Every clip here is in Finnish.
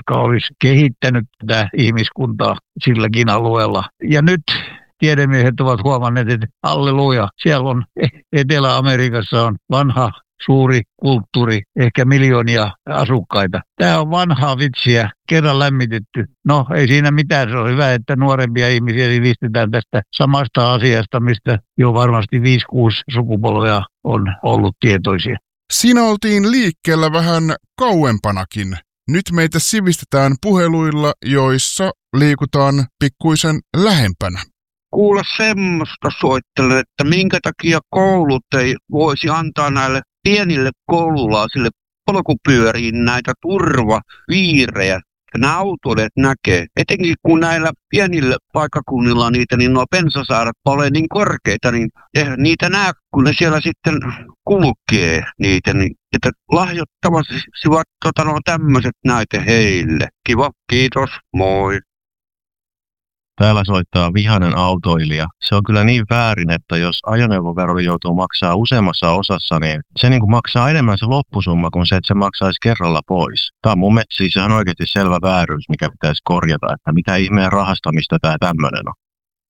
jotka olisi kehittänyt tätä ihmiskuntaa silläkin alueella. Ja nyt tiedemiehet ovat huomanneet, että halleluja, siellä on Etelä-Amerikassa on vanha suuri kulttuuri, ehkä miljoonia asukkaita. Tämä on vanhaa vitsiä, kerran lämmitetty. No ei siinä mitään, se on hyvä, että nuorempia ihmisiä sivistetään tästä samasta asiasta, mistä jo varmasti 5-6 sukupolvea on ollut tietoisia. Siinä oltiin liikkeellä vähän kauempanakin. Nyt meitä sivistetään puheluilla, joissa liikutaan pikkuisen lähempänä. Kuule semmoista soittelen, että minkä takia koulut ei voisi antaa näille pienille koululaisille polkupyöriin näitä turvaviirejä. Nämä autoilijat näkee, etenkin kun näillä pienillä paikkakunnilla niitä, niin nuo bensasaarat ole niin korkeita, niin niitä näe, kun ne siellä sitten kulkee niitä, niin että lahjoittavasti tämmöiset näitä heille. Kiva, kiitos, moi. Täällä soittaa vihainen autoilija. Se on kyllä niin väärin, että jos ajoneuvovero joutuu maksaa useammassa osassa, niin se niin kuin maksaa enemmän se loppusumma kuin se, että se maksaisi kerralla pois. Tämä on mun mielestä siis ihan oikeasti selvä vääryys, mikä pitäisi korjata, että mitä ihmeen rahastamista tämä tämmöinen on.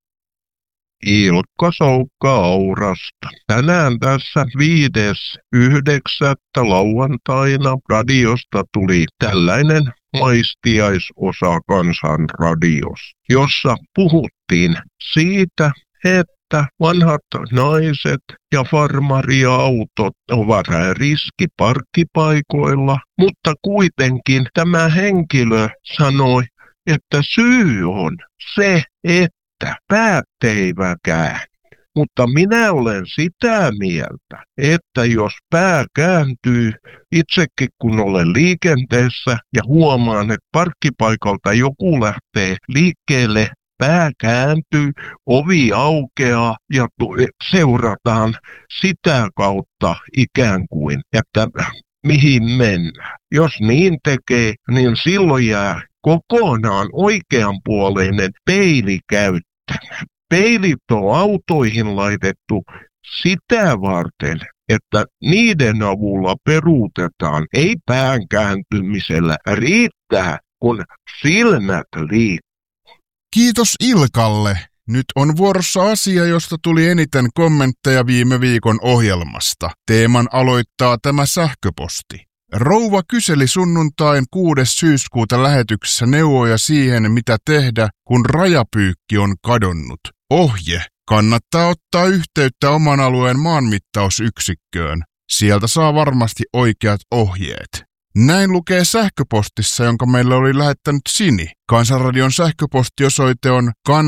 Ilkka Soukka Aurasta. Tänään tässä 5.9. lauantaina radiosta tuli tällainen maistiaisosa Kansanradios, jossa puhuttiin siitä, että vanhat naiset ja farmariautot ovat riski parkkipaikoilla, mutta kuitenkin tämä henkilö sanoi, että syy on se, että päät eivät käänny. Mutta minä olen sitä mieltä, että jos pää kääntyy, itsekin kun olen liikenteessä ja huomaan, että parkkipaikalta joku lähtee liikkeelle, pää kääntyy, ovi aukeaa ja seurataan sitä kautta ikään kuin, että mihin mennään. Jos niin tekee, niin silloin jää kokonaan oikeanpuoleinen peili käyttämään. Peilit on autoihin laitettu sitä varten, että niiden avulla peruutetaan, ei pään kääntymisellä, riittää kun silmät liikkuu. Kiitos Ilkalle. Nyt on vuorossa asia, josta tuli eniten kommentteja viime viikon ohjelmasta. Teeman aloittaa tämä sähköposti. Rouva kyseli sunnuntain 6. syyskuuta lähetyksessä neuvoja siihen, mitä tehdä, kun rajapyykki on kadonnut. Ohje. Kannattaa ottaa yhteyttä oman alueen maanmittausyksikköön. Sieltä saa varmasti oikeat ohjeet. Näin lukee sähköpostissa, jonka meille oli lähettänyt Sini. Kansanradion sähköpostiosoite on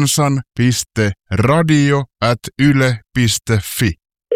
kansan.radio@yle.fi.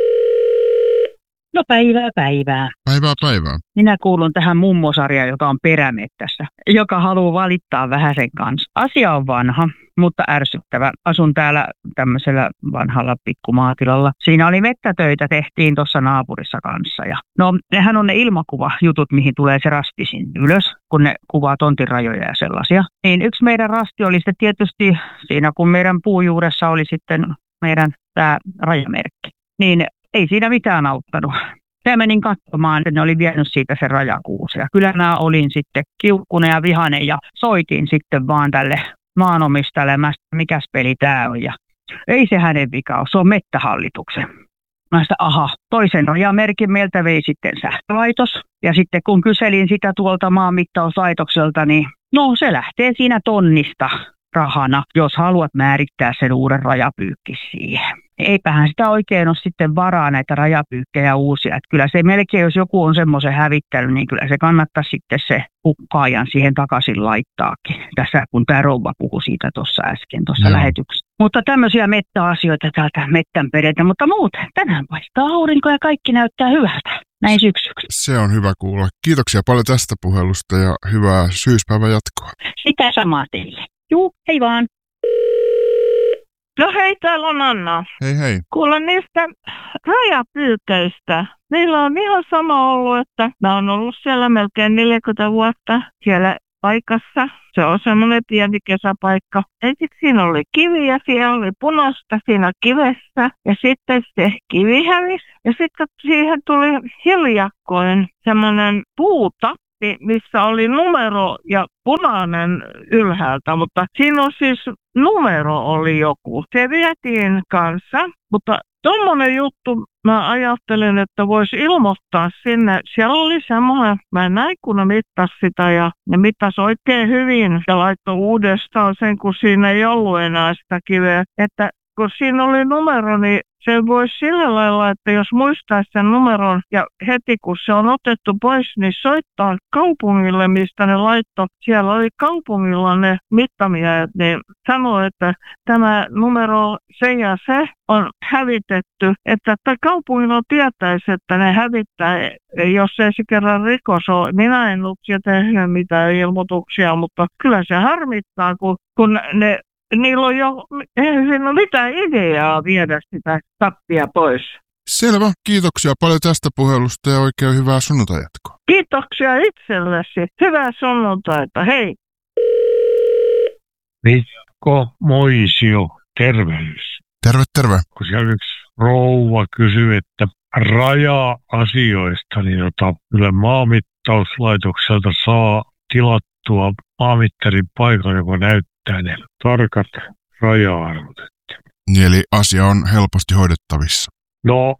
No päivää. Päivää. Minä kuulun tähän mummosarjaan, joka on perämettässä, joka haluaa valittaa vähäsen kanssa. Asia on vanha, mutta ärsyttävä. Asun täällä tämmöisellä vanhalla pikkumaatilalla. Siinä oli mettätöitä, tehtiin tuossa naapurissa kanssa. Nehän on ne ilmakuvajutut, mihin tulee se rasti sinne ylös, kun ne kuvaa tontin rajoja ja sellaisia. Niin yksi meidän rasti oli sitten tietysti siinä, kun meidän puujuuressa oli sitten meidän tämä rajamerkki. Niin ei siinä mitään auttanut. Mä menin katsomaan, että ne oli vienyt siitä sen rajakuusen. Kyllä mä olin sitten kiukkunen ja vihainen ja soitin sitten vaan tälle maanomistajalle, mikäs peli tää on. Ja ei se hänen vika ole, se on Mettähallituksen. Mä sitä, toisen rajamerkin meiltä vei sitten sähkölaitos. Ja sitten kun kyselin sitä tuolta maanmittauslaitokselta, niin se lähtee siinä tonnista rahana, jos haluat määrittää sen uuden rajapyykki siihen. Eipähän sitä oikein ole sitten varaa näitä rajapyykkejä uusia. Että kyllä se melkein, jos joku on semmoisen hävittänyt, niin kyllä se kannattaa sitten se hukkaajan siihen takaisin laittaakin. Tässä kun tämä rouva puhui siitä tuossa äsken tuossa lähetyksessä. Mutta tämmöisiä mettäasioita täältä mettän perältä. Mutta muuten, tänään paistaa aurinko ja kaikki näyttää hyvältä. Näin syksyksi. Se on hyvä kuulla. Kiitoksia paljon tästä puhelusta ja hyvää syyspäivän jatkoa. Sitä samaa teille. Juu, hei vaan. No hei, täällä on Anna. Hei. Kuule niistä rajapyykeistä. Meillä on ihan sama ollut, että mä oon ollut siellä melkein 40 vuotta siellä paikassa. Se on semmoinen pieni kesäpaikka. Ensin siinä oli kivi ja siellä oli punaista siinä kivessä. Ja sitten se kivi hävisi. Ja sitten siihen tuli hiljakkoin semmoinen puuta. biljetti, missä oli numero ja punainen ylhäältä, mutta siinä on siis numero oli joku. Se vietiin kanssa, mutta tuommoinen juttu mä ajattelin, että voisi ilmoittaa sinne. Siellä oli semmoinen, mä näin kun ne mittasi sitä ja ne mittasi oikein hyvin ja laittoi uudestaan sen, kun siinä ei ollut enää sitä kiveä. Että kun siinä oli numero, niin se voisi sillä lailla, että jos muistaisi sen numeron ja heti kun se on otettu pois, niin soittaa kaupungille, mistä ne laittoi. Siellä oli kaupungilla ne mittamiehet, niin sanoi, että tämä numero se ja se on hävitetty. Että kaupungilla tietäisi, että ne hävittää, jos ei se kerran rikos ole. Minä en ollut tehnyt mitään ilmoituksia, mutta kyllä se harmittaa, kun ne... Niillä on jo, eihän siinä ole mitään ideaa viedä sitä tappia pois. Selvä, kiitoksia paljon tästä puhelusta ja oikein hyvää sunnuntai-jatkoa. Kiitoksia itsellesi. Hyvää sunnuntaita, hei. Mikko Moisio, tervehdys. Terve. Kun siellä yksi rouva kysyi, että raja-asioista, niin kyllä maanmittauslaitokselta saa tilattua maanmittarin paikan, joka näyttää ne tarkat raja-arvot. Eli asia on helposti hoidettavissa. No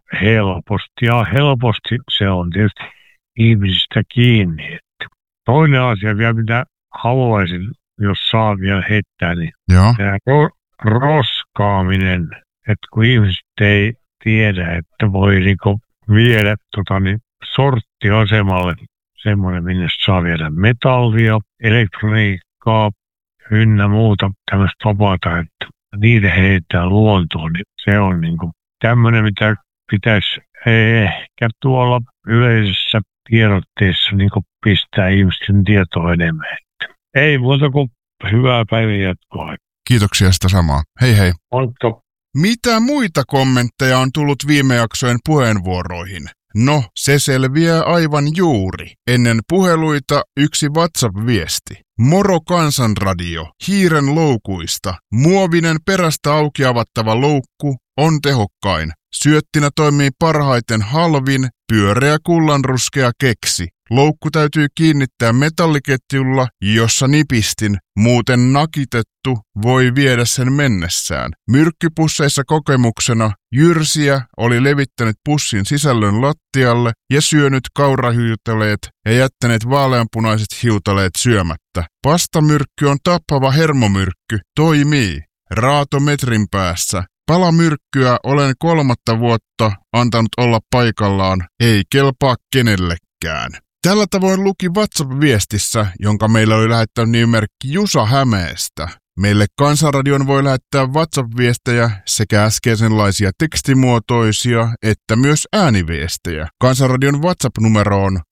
helposti se on tietysti ihmisistä kiinni. Että toinen asia vielä, mitä haluaisin, jos saa vielä heittää, niin Joo. tämä roskaaminen, että kun ihmiset ei tiedä, että voi niinku viedä niin sorttiasemalle semmoinen, minne saa viedä metallia, elektroniikkaa, ynnä muuta tämmöistä vapaata, että niitä heittää luontoon, niin se on niinku tämmöinen, mitä pitäisi ehkä tuolla yleisessä tiedotteessa niinku pistää ihmisten tietoa enemmän. Että ei muuta kuin hyvää päivän jatkoa. Kiitoksia sitä samaa. Hei hei. Moikka. Mitä muita kommentteja on tullut viime jaksojen puheenvuoroihin? No, se selviää aivan juuri. Ennen puheluita yksi WhatsApp-viesti. Moro Kansanradio, hiiren loukuista. Muovinen perästä auki avattava loukku on tehokkain. Syöttinä toimii parhaiten halvin, pyöreä kullanruskea keksi. Loukku täytyy kiinnittää metalliketjulla, jossa nipistin, muuten nakitettu voi viedä sen mennessään. Myrkkypusseissa kokemuksena jyrsiä oli levittänyt pussin sisällön lattialle ja syönyt kaurahiutaleet ja jättäneet vaaleanpunaiset hiutaleet syömättä. Pastamyrkky on tappava hermomyrkky, toimii. Raato metrin päässä. Palamyrkkyä olen 3 vuotta antanut olla paikallaan, ei kelpaa kenellekään. Tällä tavoin luki WhatsApp-viestissä, jonka meillä oli lähettänyt nimimerkki Jusa Hämeestä. Meille Kansanradion voi lähettää WhatsApp-viestejä sekä äskeisenlaisia tekstimuotoisia että myös ääniviestejä. Kansanradion WhatsApp-numero on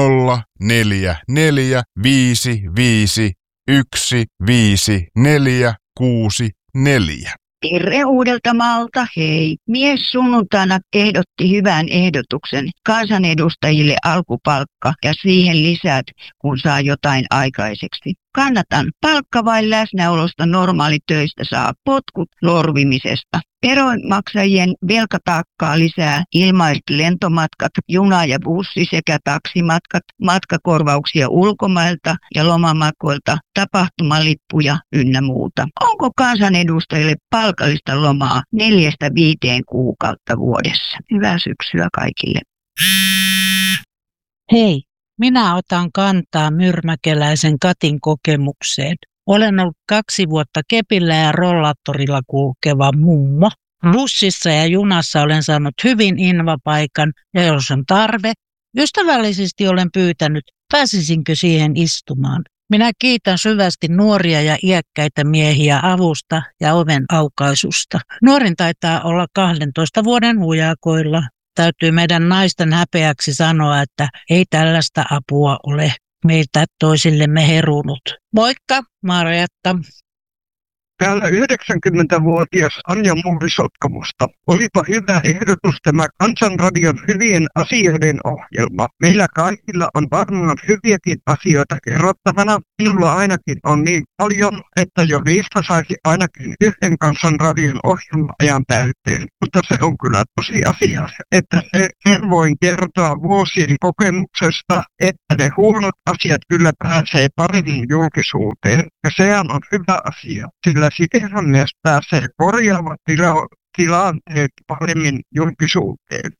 0445515464. Terve Uudeltamaalta, hei. Mies sunnuntaina ehdotti hyvän ehdotuksen kansanedustajille alkupalkka ja siihen lisät, kun saa jotain aikaiseksi. Kannatan. Palkka vain läsnäolosta normaalitöistä saa potkut lorvimisesta. Veronmaksajien velkataakkaa lisää ilmaiset lentomatkat, juna- ja bussi- sekä taksimatkat, matkakorvauksia ulkomailta ja lomamatkoilta, tapahtumalippuja ynnä muuta. Onko kansanedustajille palkallista lomaa 4-5 kuukautta vuodessa? Hyvää syksyä kaikille. Hei, minä otan kantaa myrmäkeläisen Katin kokemukseen. Olen ollut 2 vuotta kepillä ja rollaattorilla kulkeva mummo. Bussissa ja junassa olen saanut hyvin invapaikan ja jos on tarve, ystävällisesti olen pyytänyt, pääsisinkö siihen istumaan. Minä kiitän syvästi nuoria ja iäkkäitä miehiä avusta ja oven aukaisusta. Nuorin taitaa olla 12 vuoden hujakoilla. Täytyy meidän naisten häpeäksi sanoa, että ei tällaista apua ole meiltä toisillemme herunut. Moikka, Marjatta. Täällä 90-vuotias Anja Muuri-Sotkamosta. Olipa hyvä ehdotus tämä Kansanradion hyvien asioiden ohjelma. Meillä kaikilla on varmaan hyviäkin asioita kerrottavana. Minulla ainakin on niin paljon, että jo niistä saisi ainakin yhden Kansanradion ohjelma-ajan täyteen. Mutta se on kyllä tosiasia, että sen voin kertoa vuosien kokemuksesta, että ne huonot asiat kyllä pääsee paremmin julkisuuteen. Ja sehän on hyvä asia, sillä sittenhän myös pääsee korjaamaan tilanteet paremmin julkisuuteen.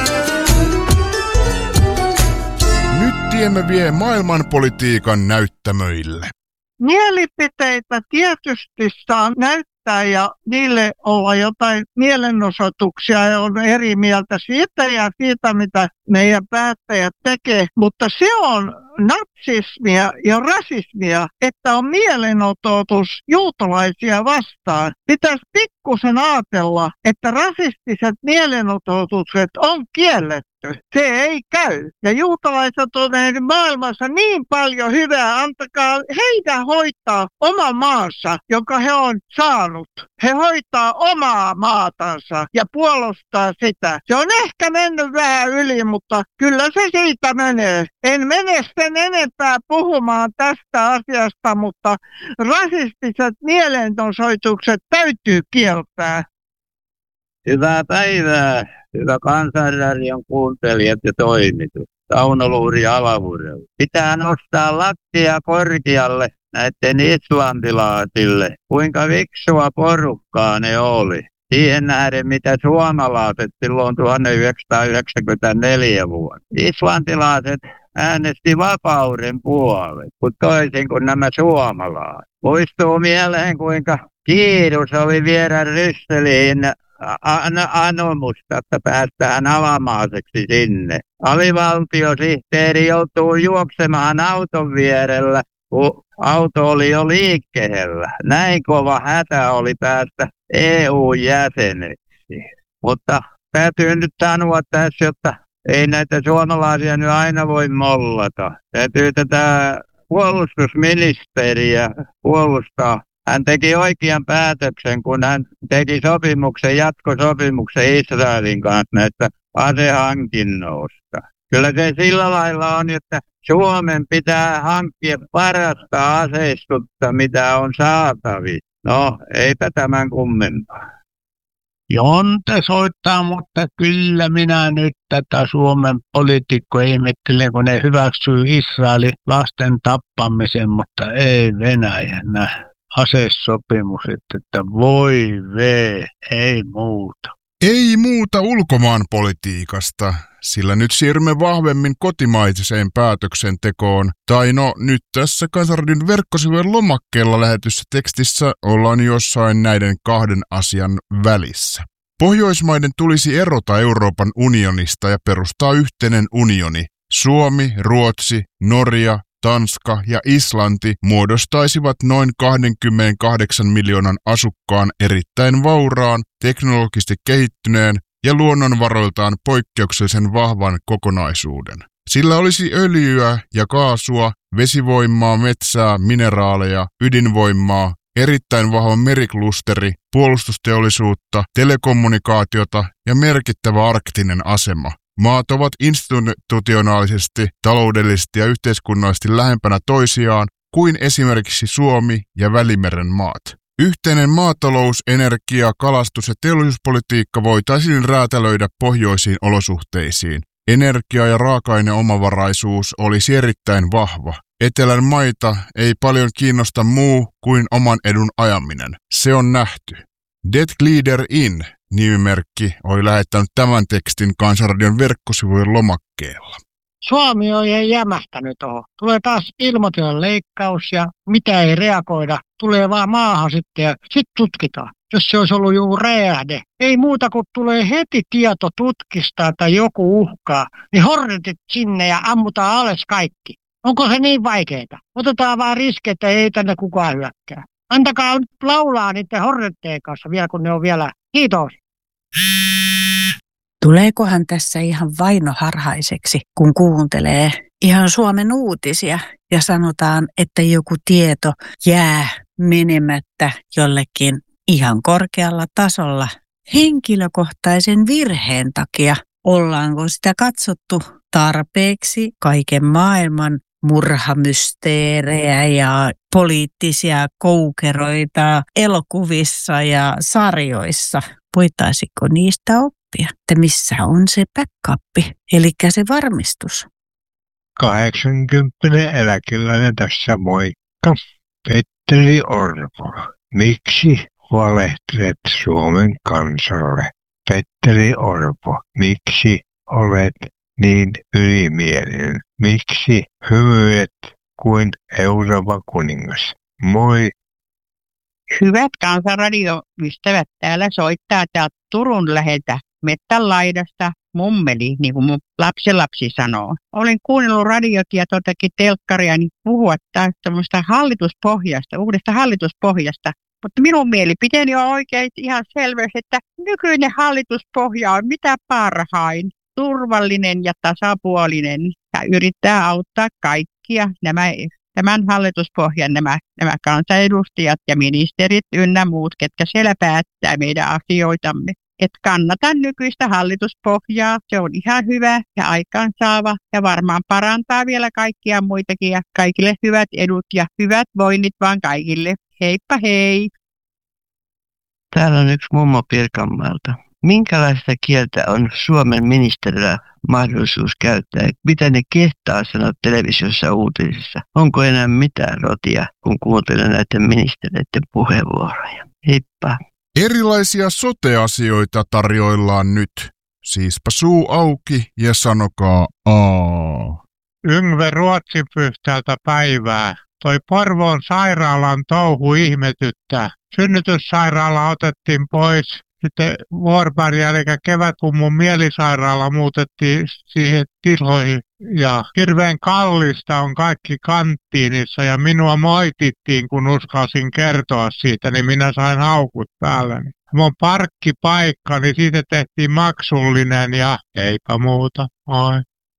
Nyt tiemme vie maailmanpolitiikan näyttämöille. Mielipiteitä tietysti saa näyttää ja niille olla jotain mielenosoituksia ja on eri mieltä siitä ja siitä, mitä meidän päättäjät tekee. Mutta se on natsismia ja rasismia, että on mielenosoitus juutalaisia vastaan. Pitäisi pikkusen ajatella, että rasistiset mielenosoitukset on kielletty. Se ei käy. Ja juutalaiset on nähnyt maailmassa niin paljon hyvää. Antakaa heidän hoitaa oma maansa, jonka he on saanut. He hoitaa omaa maatansa ja puolustaa sitä. Se on ehkä mennyt vähän yli, mutta kyllä se siitä menee. En mene sen enempää puhumaan tästä asiasta, mutta rasistiset mielenosoitukset täytyy kieltää. Hyvää päivää, hyvä Kansanradion kuuntelijat ja toimitus. Tauno Luuri Alavudella. Pitää nostaa lattia korkealle näiden islantilaisille. Kuinka viksua porukkaa ne oli. Siihen nähden, mitä suomalaiset silloin 1994 vuonna. Islantilaiset äänesti vapauden puoleen, mutta toisin kuin nämä suomalaiset. Muistuu mieleen, kuinka kiirus oli viedä Rysseliin anomusta, että päästään alamaiseksi sinne. Alivaltiosihteeri joutuu juoksemaan auton vierellä, kun auto oli jo liikkeellä. Näin kova hätä oli päästä EU-jäseneksi. Mutta täytyy nyt sanoa tässä, että ei näitä suomalaisia nyt aina voi mollata. Täytyy tätä puolustusministeriä puolustaa. Hän teki oikean päätöksen, kun hän teki jatkosopimuksen Israelin kanssa näistä asehankinnoista. Kyllä se sillä lailla on, että Suomen pitää hankkia parasta aseistutta, mitä on saatavissa. No, eipä tämän kummempaa. Jonte soittaa, mutta kyllä minä nyt tätä Suomen poliitikkoa ihmettelen, kun ne hyväksyy Israelin lasten tappamisen, mutta ei Venäjän asesopimus, että voi vee, ei muuta. Ei muuta ulkomaan politiikasta, sillä nyt siirrymme vahvemmin kotimaiseen päätöksentekoon. Tai no, nyt tässä Kansanradion verkkosivujen lomakkeella lähetyssä tekstissä ollaan jossain näiden kahden asian välissä. Pohjoismaiden tulisi erota Euroopan unionista ja perustaa yhteinen unioni. Suomi, Ruotsi, Norja, Tanska ja Islanti muodostaisivat noin 28 miljoonan asukkaan erittäin vauraan, teknologisesti kehittyneen ja luonnonvaroiltaan poikkeuksellisen vahvan kokonaisuuden. Sillä olisi öljyä ja kaasua, vesivoimaa, metsää, mineraaleja, ydinvoimaa, erittäin vahva meriklusteri, puolustusteollisuutta, telekommunikaatiota ja merkittävä arktinen asema. Maat ovat institutionaalisesti, taloudellisesti ja yhteiskunnallisesti lähempänä toisiaan kuin esimerkiksi Suomi ja Välimeren maat. Yhteinen maatalous, energia, kalastus ja teollisuuspolitiikka voitaisiin räätälöidä pohjoisiin olosuhteisiin. Energia- ja raaka-aineomavaraisuus olisi erittäin vahva. Etelän maita ei paljon kiinnosta muu kuin oman edun ajaminen. Se on nähty. Det glider in -nimimerkki oli lähettänyt tämän tekstin Kansanradion verkkosivujen lomakkeella. Suomi on jämähtänyt tuohon. Tulee taas ilmoitetun leikkaus ja mitä ei reagoida. Tulee vaan maahan sitten ja sitten tutkitaan. Jos se olisi ollut joku räjähde. Ei muuta kuin tulee heti tieto tutkistaa tai joku uhkaa. Niin hornetit sinne ja ammutaan alas kaikki. Onko se niin vaikeaa? Otetaan vaan riski, että ei tänne kukaan hyökkää. Antakaa nyt laulaa niiden hornetteen kanssa vielä, kun ne on vielä. Kiitos. Tuleekohan tässä ihan vainoharhaiseksi, kun kuuntelee ihan Suomen uutisia ja sanotaan, että joku tieto jää menemättä jollekin ihan korkealla tasolla henkilökohtaisen virheen takia. Ollaanko sitä katsottu tarpeeksi kaiken maailman murhamysteerejä ja poliittisia koukeroita elokuvissa ja sarjoissa? Voitaisiko niistä oppia, että missä on se backup, eli se varmistus? 80 eläkeläinen tässä moikka. Petteri Orpo, miksi valehtelet Suomen kansalle? Petteri Orpo, miksi olet niin ylimielinen? Miksi hymyilet kuin Euroopan kuningas? Moi! Hyvät kansanradioystävät, täällä soittaa täältä Turun läheltä metsän laidasta mummeli, niin kuin mun lapsenlapsi sanoo. Olen kuunnellut radiot ja telkkaria niin puhua tämmöistä hallituspohjasta, uudesta hallituspohjasta. Mutta minun mielipiteeni on oikein ihan selvästi, että nykyinen hallituspohja on mitä parhain, turvallinen ja tasapuolinen ja yrittää auttaa kaikkia tämän hallituspohjan nämä kansanedustajat ja ministerit ynnä muut, ketkä siellä päättää meidän asioitamme. Että kannatan nykyistä hallituspohjaa, se on ihan hyvä ja aikaansaava ja varmaan parantaa vielä kaikkia muitakin ja kaikille hyvät edut ja hyvät voinnit vaan kaikille. Heippa hei! Täällä on yksi mummo Pirkanmaalta. Minkälaista kieltä on Suomen ministerillä mahdollisuus käyttää? Mitä ne kehtaa sanoa televisiossa uutisissa? Onko enää mitään rotia, kun kuuntelen näiden ministereiden puheenvuoroja? Heippa! Erilaisia sote-asioita tarjoillaan nyt. Siispä suu auki ja sanokaa aa. Yngve Ruotsipyhtältä päivää. Toi Porvoon sairaalan touhu ihmetyttää. Synnytyssairaala otettiin pois. Sitten Vuorberg, eli kevätkummun mielisairaala, muutettiin siihen tiloihin. Ja hirveän kallista on kaikki kanttiinissa ja minua moitittiin, kun uskalsin kertoa siitä, niin minä sain haukut päälläni. Mun parkkipaikka, niin siitä tehtiin maksullinen ja eipä muuta. Moi.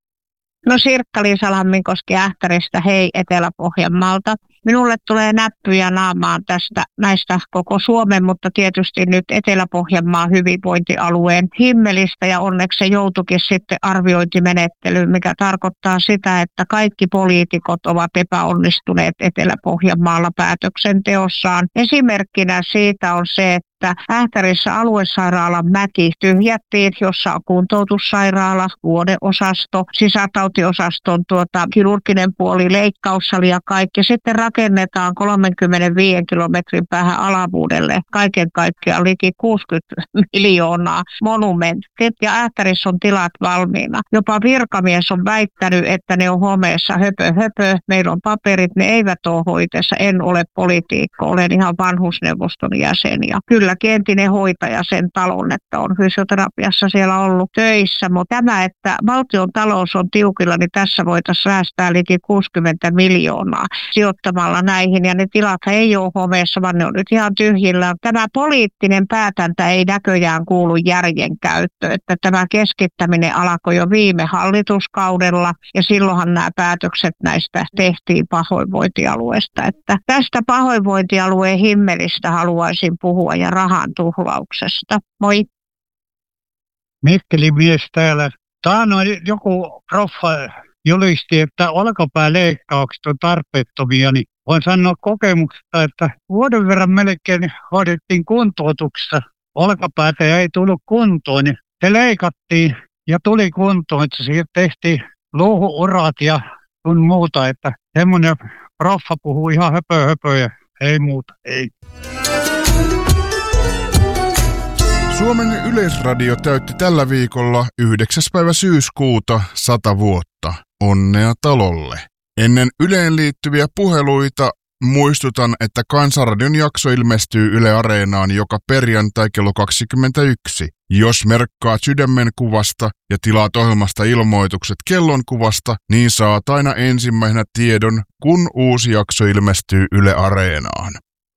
No Sirkka-Liisa Lamminkoski Ähtäristä, hei Etelä-Pohjanmaalta. Minulle tulee näppyjä naamaan näistä koko Suomen, mutta tietysti nyt Etelä-Pohjanmaan hyvinvointialueen himmelistä ja onneksi se joutuikin sitten arviointimenettelyyn, mikä tarkoittaa sitä, että kaikki poliitikot ovat epäonnistuneet Etelä-Pohjanmaalla päätöksenteossaan. Esimerkkinä siitä on se, että Ähtärissä aluesairaalan mäki tyhjättiin, jossa on kuntoutussairaala, vuodeosasto, sisätautiosaston kirurginen puoli, leikkaussali ja kaikki. Sitten rakennetaan 35 kilometrin päähän Alavuudelle kaiken kaikkiaan liki 60 miljoonaa monumentit ja Ähtärissä on tilat valmiina. Jopa virkamies on väittänyt, että ne on homeessa höpö. Meillä on paperit, ne eivät ole hoiteessa. En ole poliitikko, olen ihan vanhusneuvoston jäsen ja kylläkin entinen hoitaja sen talon, että on fysioterapiassa siellä ollut töissä. Mutta tämä, että valtion talous on tiukilla, niin tässä voitaisiin säästää liki 60 miljoonaa sijoittamalla näihin. Ja ne tilat ei ole homeessa, vaan ne on nyt ihan tyhjillä. Tämä poliittinen päätäntä ei näköjään kuulu järjen käyttöön. Että tämä keskittäminen alkoi jo viime hallituskaudella ja silloinhan nämä päätökset näistä tehtiin pahoinvointialueesta. Että tästä pahoinvointialueen himmelistä haluaisin puhua ja rahan tuhlauksesta. Moi! Mikkelin mies täällä. Taanoin joku proffa julisti, että olkapääleikkaukset on tarpeettomia, niin voin sanoa kokemuksesta, että vuoden verran melkein hoidettiin kuntoutuksessa. Olkapäätä ei tullut kuntoon, niin se leikattiin ja tuli kuntoon, että siihen tehtiin luuhuurat ja muuta, että semmoinen proffa puhuu ihan höpö ja ei muuta, ei. Suomen Yleisradio täytti tällä viikolla 9. päivä syyskuuta 100 vuotta. Onnea talolle! Ennen Yleen liittyviä puheluita muistutan, että Kansanradion jakso ilmestyy Yle Areenaan joka perjantai kello 21. Jos merkkaat sydämen kuvasta ja tilaat ohjelmasta ilmoitukset kellonkuvasta, niin saat aina ensimmäisenä tiedon, kun uusi jakso ilmestyy Yle Areenaan.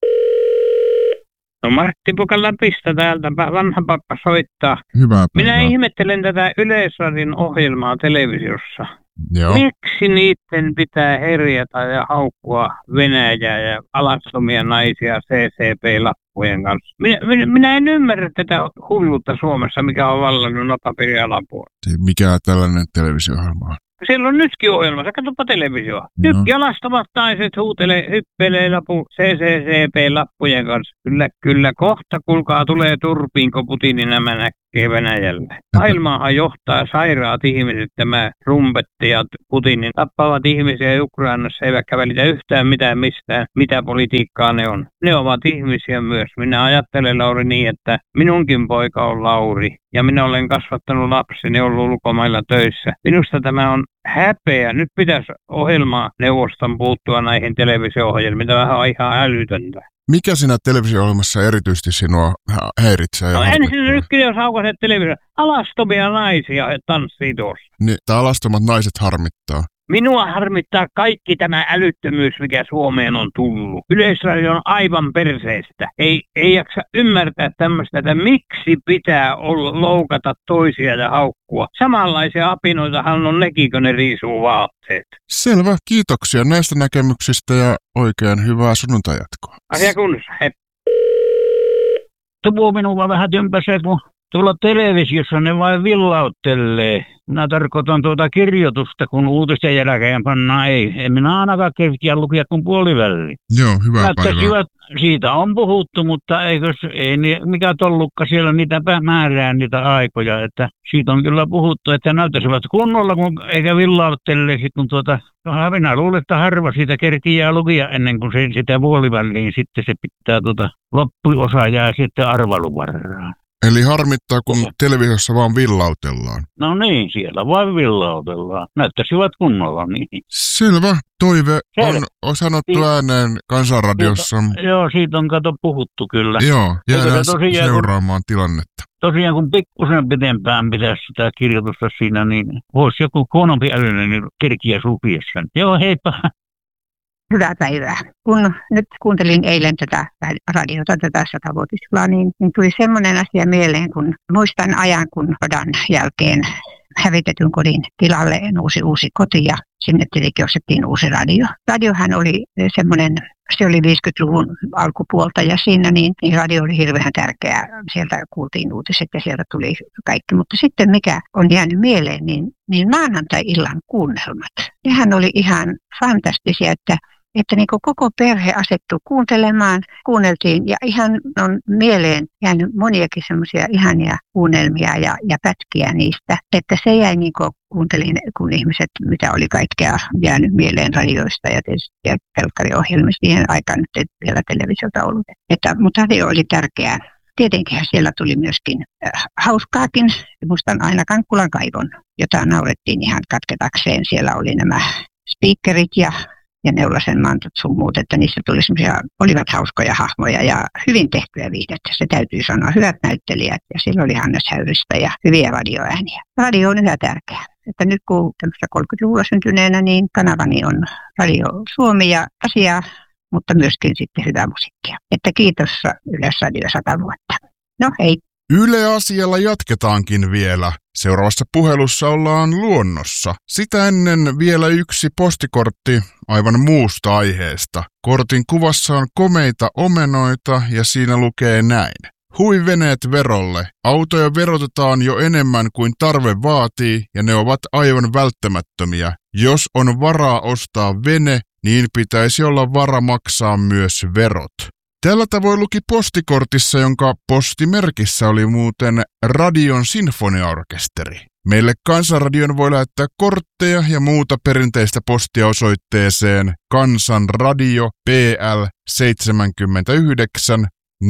No Martti Pukalla pistä täältä, vanha pappa soittaa. Hyvää päivää. Minä ihmettelen tätä Yleisradion ohjelmaa televisiossa. Joo. Miksi niiden pitää herjata ja haukkua Venäjää ja alastomia naisia CCP-lappujen kanssa? Minä en ymmärrä tätä hulluutta Suomessa, mikä on vallannut napapiirin alapuolella. Mikä tällainen televisio-ohjelma on? Siellä on nytkin ohjelmassa, katsopa televisioa. Alastomat naiset hyppelee CCCP-lappujen kanssa. Kyllä kohta, kuulkaa, tulee turpiin, kun Putinin nämä näkee Venäjällä. Maailmaahan johtaa sairaat ihmiset, tämä rumpetti ja Putinin tappavat ihmisiä Ukrainassa, eivätkä välitä yhtään mitään mistään, mitä politiikkaa ne on. Ne ovat ihmisiä myös. Minä ajattelen, Lauri, niin, että minunkin poika on Lauri, ja minä olen kasvattanut lapseni, ollut ulkomailla töissä. Minusta tämä on häpeä. Nyt pitäisi ohjelmaneuvoston puuttua näihin televisio-ohjelmiin. Tämä on ihan älytöntä. Mikä siinä televisio-ohjelmassa erityisesti sinua häiritsee? No ensin nyt jos aukaiset televisio. Alastomia naisia tanssii tuossa. Niin, alastomat naiset harmittaa. Minua harmittaa kaikki tämä älyttömyys, mikä Suomeen on tullut. Yleisradio on aivan perseestä. Ei jaksa ymmärtää tämmöistä, että miksi pitää loukata toisia ja haukkua. Samanlaisia apinoitahan on nekin, kun ne riisuu vaatteet. Selvä, kiitoksia näistä näkemyksistä ja oikein hyvää sunnuntajatkoa. Asia kunnossa, hei. Tuo minua vähän tympäsee, kun tuolla televisiossa ne vain villauttelee. Minä tarkoitan tuota kirjoitusta, kun uutisten jälkeen pannaan en minä ainakaan kerkiä lukea kuin puoliväliin. Joo, hyvää päivää. Siitä on puhuttu, mutta ei mikä tollukka siellä niitä määrää niitä aikoja. Että siitä on kyllä puhuttu, että näyttäisivät kunnolla, eikä villauttele. Minä luulen, että harva siitä kerkiää lukia ennen kuin sitä puoliväliin. Sitten se pitää loppuosa jää sitten arvailuvaraan. Eli harmittaa, kun televisiossa vaan villautellaan. No niin, siellä vaan villautellaan. Näyttäisivät kunnolla niin. Selvä. Toive on sanottu ääneen Kansanradiossa. Joo, siitä on puhuttu kyllä. Joo, jäädään seuraamaan tilannetta. Tosiaan kun pikkusen pitempään pitäisi sitä kirjoitusta siinä, niin voisi joku huonompi älyinen niin kerkiä supiessa. Joo, heippa. Hyvää päivää. Kun nyt kuuntelin eilen tätä radiota, tätä 100-vuotisjuhlaa, niin tuli semmoinen asia mieleen, kun muistan ajan, kun sodan jälkeen hävitetyn kodin tilalle nousi uusi koti ja sinne tietenkin ostettiin uusi radio. Radiohan oli semmoinen, se oli 50-luvun alkupuolta ja siinä niin radio oli hirveän tärkeää. Sieltä kuultiin uutiset ja sieltä tuli kaikki. Mutta sitten mikä on jäänyt mieleen, niin maanantai-illan kuunnelmat. Nehän oli ihan fantastisia, että niin koko perhe asettuu kuuntelemaan, kuunneltiin ja ihan on mieleen jäänyt moniakin semmoisia ihania kuunnelmia ja pätkiä niistä. Että se jäi niin kuin kuuntelin, kun ihmiset, mitä oli kaikkea jäänyt mieleen radioista ja tietysti telkkariohjelmista. Siihen aikaan nyt ei vielä televisiota ollut. Mutta radio oli tärkeää. Tietenkin siellä tuli myöskin hauskaakin. Muistan aina Kankkulan kaivon, jota naurettiin ihan katketakseen. Siellä oli nämä speakerit ja Neulasen mantot sun muut, että niissä tuli olivat hauskoja hahmoja ja hyvin tehtyä viihdettä. Se täytyy sanoa, hyvät näyttelijät ja silloin oli Hannes Häyristä ja hyviä radioääniä. Radio on yhä tärkeää. Että nyt kun 30-luvulla syntyneenä, niin kanavani on Radio Suomi ja asia, mutta myöskin sitten hyvää musiikkia. Että kiitos Yleisradio 100 vuotta. No hei. Yle Asialla jatketaankin vielä. Seuraavassa puhelussa ollaan luonnossa. Sitä ennen vielä yksi postikortti aivan muusta aiheesta. Kortin kuvassa on komeita omenoita ja siinä lukee näin. Hui veneet verolle. Autoja verotetaan jo enemmän kuin tarve vaatii ja ne ovat aivan välttämättömiä. Jos on varaa ostaa vene, niin pitäisi olla vara maksaa myös verot. Tällä tavoin luki postikortissa, jonka postimerkissä oli muuten Radion sinfoniaorkesteri. Meille Kansanradion voi lähettää kortteja ja muuta perinteistä postia osoitteeseen Kansanradio PL 79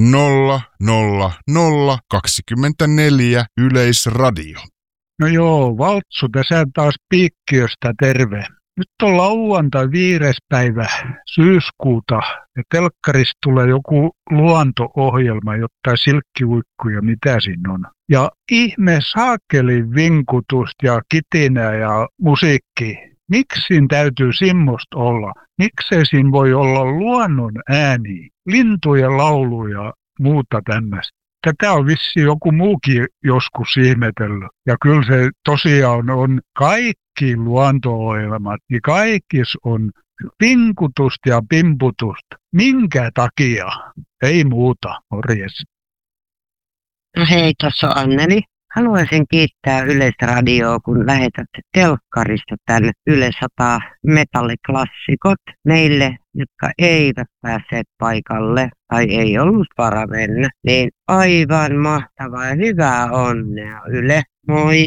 00024 Yleisradio. No joo, Valtsu tässä taas Piikkiöstä terve. Nyt on lauantai 5. päivä syyskuuta ja telkkarista tulee joku luonto-ohjelma, jotain silkkiuikkuja, mitä siinä on. Ja ihme saakelin vinkutusta ja kitinää ja musiikki. Miksi siinä täytyy semmoista olla? Miksei siinä voi olla luonnon ääni, lintujen laulu ja muuta tämmöistä? Tätä on vissiin joku muukin joskus ihmetellyt. Ja kyllä se tosiaan on kaikki luonto-ohjelmat, niin kaikissa on pinkutusta ja pimputusta. Minkä takia? Ei muuta, morjes. No hei, tuossa on Anneli. Haluaisin kiittää Yleisradioa, kun lähetätte telkkarista tänne Yle 100 metalliklassikot meille, jotka eivät päässeet paikalle tai ei ollut vara mennä. Niin aivan mahtavaa ja hyvää onnea Yle. Moi!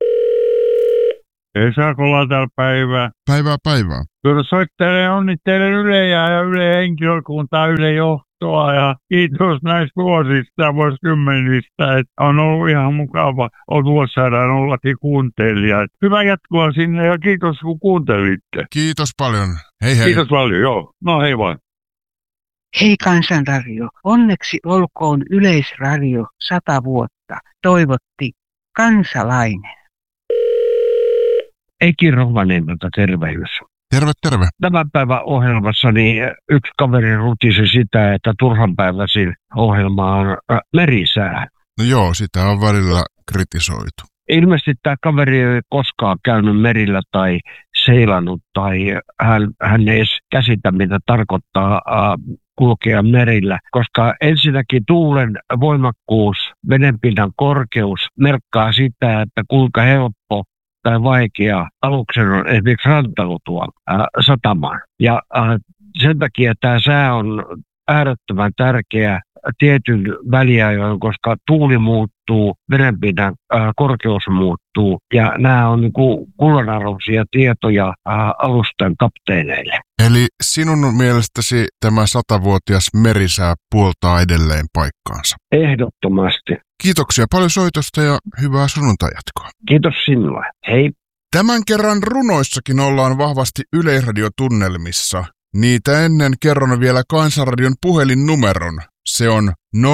Esakolla täällä päivää. Päivää. Kyllä onnittelen Yleä ja Yle henkilökuntaa, Yle johtoa ja kiitos näistä vuosista ja vuosikymmenistä. Että on ollut ihan mukava vuosisadan ollakin kuuntelija. Hyvää jatkoa sinne ja kiitos kun kuuntelitte. Kiitos paljon. Hei. Kiitos paljon, joo. No hei vaan. Hei Kansanradio, onneksi olkoon Yleisradio 100 vuotta, toivotti kansalainen. Eiki Rovaniemeltä tervehdys. Terve. Tämän päivän ohjelmassa niin yksi kaveri rutisi sitä, että turhanpäiväisin ohjelma on merisää. No joo, sitä on välillä kritisoitu. Ilmeisesti tämä kaveri ei koskaan käynyt merillä tai seilannut tai hän ei edes käsitä, mitä tarkoittaa kulkea merillä, koska ensinnäkin tuulen voimakkuus, vedenpinnan korkeus merkkaa sitä, että kuinka helppo tai vaikea aluksen on esimerkiksi rantautua satamaan. Ja sen takia tämä sää on äärettömän tärkeä tietyn väliajoin, koska tuuli muuttuu, vedenpinnan korkeus muuttuu ja nämä on niin kullanarvoisia tietoja alusten kapteeneille. Eli sinun mielestäsi tämä 100-vuotias merisää puoltaa edelleen paikkaansa? Ehdottomasti. Kiitoksia paljon soitosta ja hyvää sunnuntajatkoa. Kiitos sinulle. Hei. Tämän kerran runoissakin ollaan vahvasti Yleisradiotunnelmissa. Niitä ennen kerron vielä Kansanradion puhelinnumeron. Se on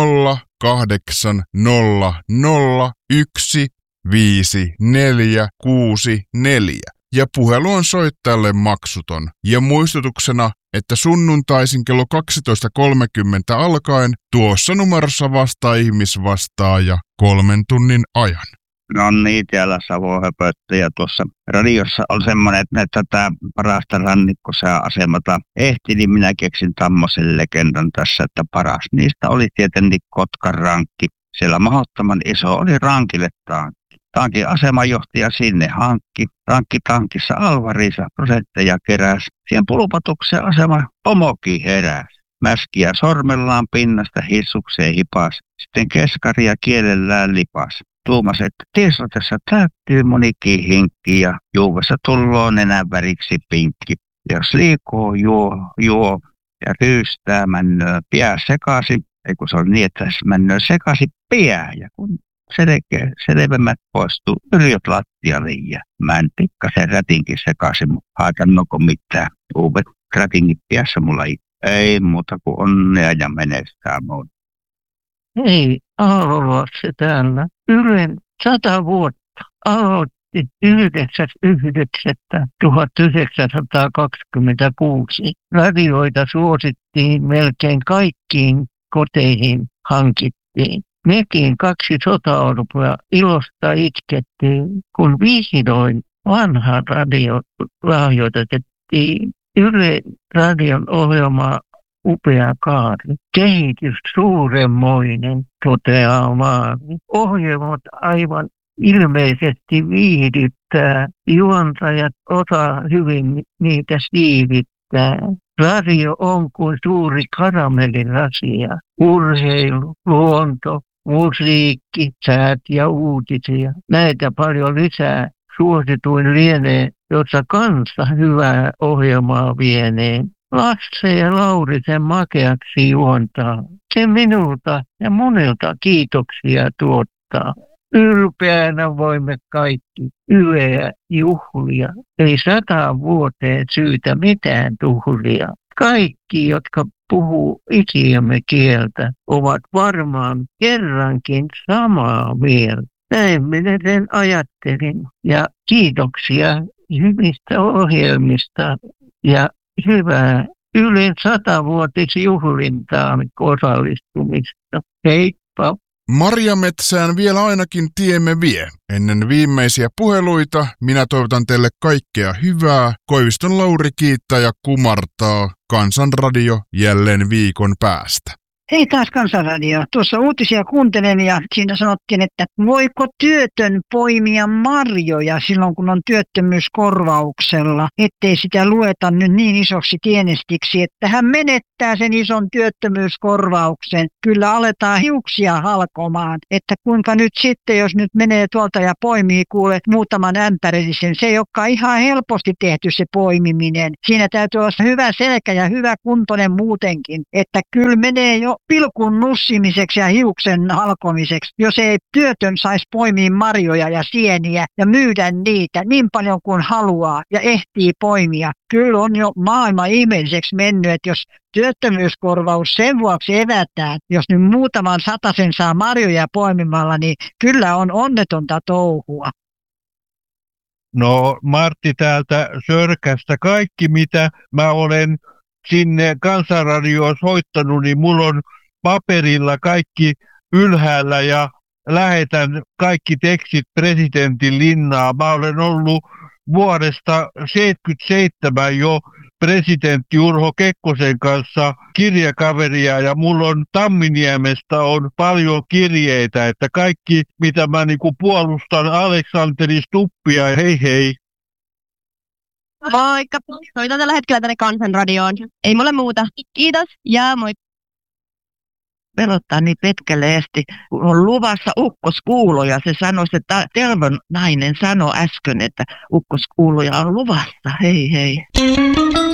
0800155464 ja puhelu on soittajalle maksuton. Ja muistutuksena, että sunnuntaisin kello 12.30 alkaen tuossa numerossa vastaa ihmisvastaaja 3 tunnin ajan. No niin, täällä Savo-höpöttö ja tuossa radiossa on semmoinen, että tätä parasta rannikkosääasemata ehti, niin minä keksin tämmöisen legendan tässä, että paras niistä oli tietenkin Kotkan rankki. Siellä mahdottoman iso oli rankille tankki. Tankin asemajohtaja sinne hankki. Rankki tankissa alvariisa prosentteja keräsi. Siihen pulpatuksen asema pomokin heräsi. Mäskiä sormellaan pinnasta hissukseen hipas. Sitten keskaria kielellään lipas. Tuumas, että tiesotessa täyttyy monikin hinkki ja juuvessa tulloo nenän väriksi pinkki. Jos liikoo juo ja ryystää männöä pää sekaisin, ei kun se on niin, että männöä sekaisin pää ja kun selvemmät poistuu yrjot lattialle ja mä en pikkasen rätinkin sekaisin, mutta haitannoko mitään. Uudet rätingit päässä mulla ei muuta kuin onnea ja menestää muuta. Hei, Aalolassa täällä. Ylen 100 vuotta aloitti 9.9.1926. Radioita suosittiin melkein kaikkiin koteihin hankittiin. Mekin 2 sotaorpoa ilosta itkettiin, kun vihdoin vanha radio lahjoitettiin. Yle radion ohjelma upea kaari. Kehitys suuremmoinen, toteaa Maari. Ohjelmat aivan ilmeisesti viihdyttää. Juontajat osaa hyvin niitä siivittää. Radio on kuin suuri karamellirasia. Urheilu, luonto, musiikki, säät ja uutisia. Näitä paljon lisää. Suosituin lienee, jossa kansa hyvää ohjelmaa vieneen. Lasse ja Lauri sen makeaksi juontaa. Se minulta ja monelta kiitoksia tuottaa. Ylpeänä voimme kaikki Yleä juhlia. Ei 100 vuoteen syytä mitään tuhlia. Kaikki, jotka puhuu isiämme kieltä, ovat varmaan kerrankin samaa mieltä. Näin minä sen ajattelin. Ja kiitoksia hyvistä ohjelmista ja hyvää Ylen 100-vuotisjuhlintaan osallistumista. Heippa! Marjametsään vielä ainakin tiemme vie. Ennen viimeisiä puheluita minä toivotan teille kaikkea hyvää. Koiviston Lauri kiittää ja kumartaa. Kansanradio jälleen viikon päästä. Hei taas Kansanradio. Tuossa uutisia kuuntelen ja siinä sanottiin, että voiko työtön poimia marjoja silloin kun on työttömyyskorvauksella, ettei sitä lueta nyt niin isoksi tienestiksi, että hän menettää sen ison työttömyyskorvauksen. Kyllä aletaan hiuksia halkomaan, että kuinka nyt sitten, jos nyt menee tuolta ja poimii kuule muutaman ämpärillisen, se ei olekaan ihan helposti tehty se poimiminen. Siinä täytyy olla hyvä selkä ja hyvä kuntoinen muutenkin, että kyllä menee jo pilkun nussimiseksi ja hiuksen halkomiseksi, jos ei työtön saisi poimia marjoja ja sieniä ja myydä niitä niin paljon kuin haluaa ja ehtii poimia. Kyllä on jo maailman ihmeelliseksi mennyt, että jos työttömyyskorvaus sen vuoksi evätään, jos nyt muutaman satasen saa marjoja poimimalla, niin kyllä on onnetonta touhua. No Martti täältä Sörkästä. Kaikki mitä mä olen sinne Kansanradioon soittanut, niin mulla on paperilla kaikki ylhäällä ja lähetän kaikki tekstit presidentin linnaa. Mä olen ollut vuodesta 1977 jo presidentti Urho Kekkosen kanssa kirjakaveria ja mulla on Tamminiemestä on paljon kirjeitä, että kaikki mitä mä puolustan Aleksanteri Stubbia, hei hei. Moikka, soitan tällä hetkellä tänne Kansanradioon. Ei mulle muuta. Kiitos ja moi. Pelottaa niin petkeleesti, kun on luvassa ukkoskuuloja. Se sanoi, että Tervon nainen sanoi äsken, että ukkoskuuloja on luvassa. Hei hei.